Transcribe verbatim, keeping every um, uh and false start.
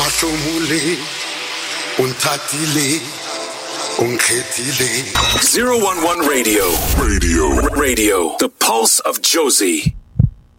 Mahlomule, unthatile, unkhetile. zero one one Radio. Radio. Radio. The pulse of Jozi.